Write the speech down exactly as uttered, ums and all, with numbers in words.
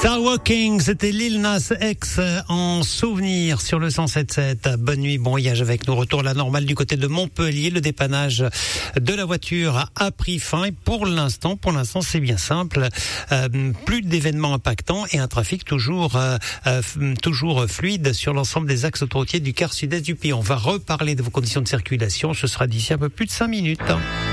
Star Walking, c'était Lil Nas X en souvenir sur le cent sept sept. Bonne nuit, bon voyage avec nous. Retour à la normale du côté de Montpellier. Le dépannage de la voiture a pris fin et pour l'instant, pour l'instant, c'est bien simple. Euh, plus d'événements impactants et un trafic toujours, euh, euh, toujours fluide sur l'ensemble des axes autoroutiers du quart sud-est du pays. On va reparler de vos conditions de circulation. Ce sera d'ici un peu plus de cinq minutes.